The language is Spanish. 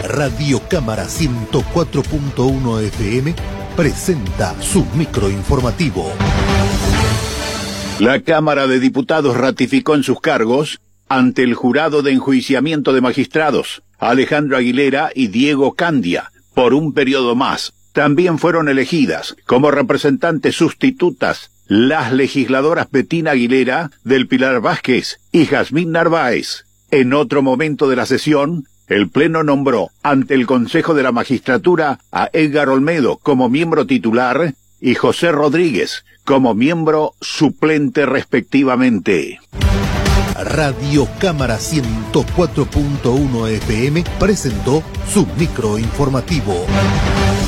Radio Cámara 104.1 FM presenta su microinformativo. La Cámara de Diputados ratificó en sus cargos ante el jurado de enjuiciamiento de magistrados, Alejandro Aguilera y Diego Candia, por un periodo más. También fueron elegidas como representantes sustitutas las legisladoras Betina Aguilera, del Pilar Vázquez y Jazmín Narváez. En otro momento de la sesión, el Pleno nombró ante el Consejo de la Magistratura a Edgar Olmedo como miembro titular y José Rodríguez como miembro suplente respectivamente. Radio Cámara 104.1 FM presentó su microinformativo.